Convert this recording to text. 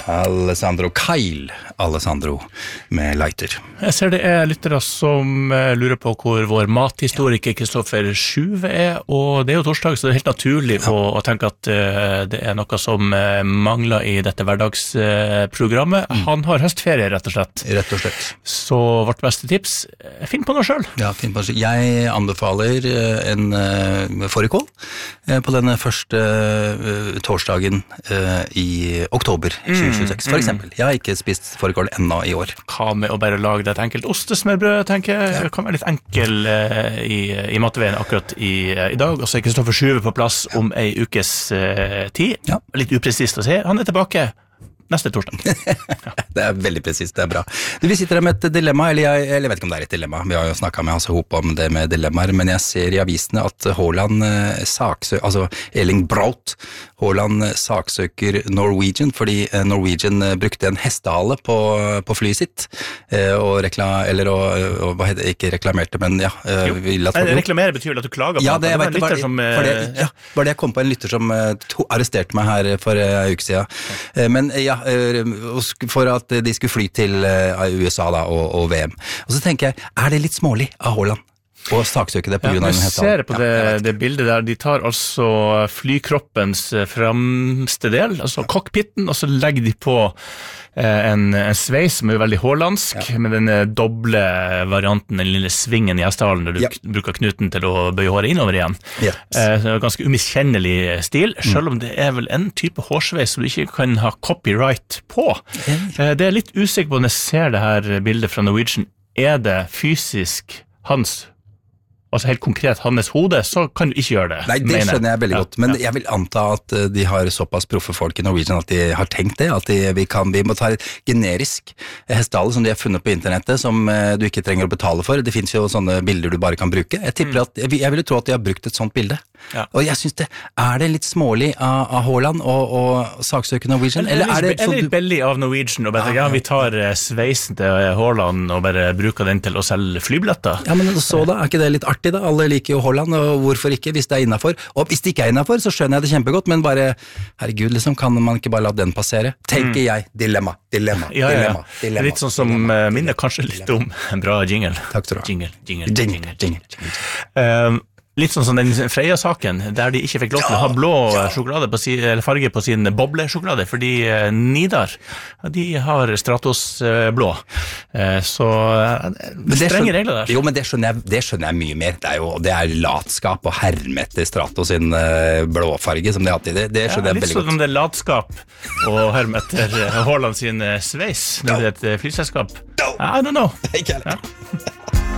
Kyle Alessandro med Lighter. Jeg ser det lyttere som lurer på hvor vår mathistoriker Kristoffer Sjuve og det jo torsdag, så det helt naturlig å tenke at det noe som mangler i dette hverdagsprogrammet. Han har høstferie, rett og slett. Rett og slett. Så vårt beste tips, finn på noe selv. Ja, finn på noe selv. Jeg anbefaler en fårikål på den første torsdagen i oktober 2026, for eksempel. Jeg har ikke spist fårikål ennå i år. Hva med å bare lage det et enkelt ostesmørbrød, tenker jeg. Det kan være litt enkel i matveien akkurat i dag. Og så Kristoffer Sjuve på plass om en ukes tid. Ja. Litt upresist å si. Han tilbake neste torsdag. Det veldig presist, det bra. Vi sitter her med et dilemma, eller jeg vet ikke om det et dilemma. Vi har jo snakket med Hasse Hope om det med dilemmaer, men jeg ser i avisene at Haaland saksøker, altså Erling Braut Haaland saksøker Norwegian, fordi Norwegian brukte en hestehale på flyet sitt, og hva heter det, ikke reklamerte, men ja. Reklamere betyr at du klager på ja, det. Var det jeg kom på en lytter som arresterte meg her for en uke siden. Men ja, for at de skulle fly til USA da, og VM. Og så tenker jeg, det litt smålig av Haaland å saksøke det på grunn av en hestehale? Jeg ser på det bildet der, de tar altså flykroppens fremste del, altså cockpiten, og så legger de på en sveis som veldig hålandsk, med den doble varianten, den lille svingen i hestehalen, der du bruker knuten til å bøye håret innover igjen. Ganske umiskjennelig stil, selv om det vel en type hårsveis som du ikke kan ha copyright på. Det litt usikker på når jeg ser det her bildet fra Norwegian. Det fysisk hans, altså helt konkret hans hode, så kan du ikke gjøre det. Nei, det skjønner jeg veldig godt, men jeg vil anta at de har såpass proffe folk i Norwegian at de har tenkt det, at vi må ta et generisk hestehale som de har funnet på internettet, som du ikke trenger å betale for. Det finnes jo sånne bilder du bare kan bruke. Jeg tipper at, jeg ville tro at de har brukt et sånt bilde. Og jeg synes det litt smålig av Haaland å saksøke Norwegian, eller det litt bellig av Norwegian å bare, vi tar sveisen til Haaland og bare bruker den til å selge flybilletter? Ja, men så da, ikke det litt artig da? Alle liker jo Haaland, og hvorfor ikke, hvis det innenfor? Og hvis det ikke innenfor, så skjønner jeg det kjempegodt, men bare, herregud, liksom, kan man ikke bare la den passere? Tenker jeg, dilemma. Litt sånn som minner kanskje litt om en bra jingle. Takk skal du ha. Jingle. Litt sånn som den Freia-saken, der de ikke fikk lov til å ha blå sjokolade eller farge på sin boblesjokolade, fordi Nidar, de har Stratos blå. Så strenge regler der. Jo, men det skjønner jeg mye mer. Det latskap å herme etter Stratos sin blåfarge, som de alltid. Det skjønner jeg veldig godt. Litt sånn om det latskap å herme etter Haaland sin sveis, når det et flyselskap. I don't know. Ikke heller.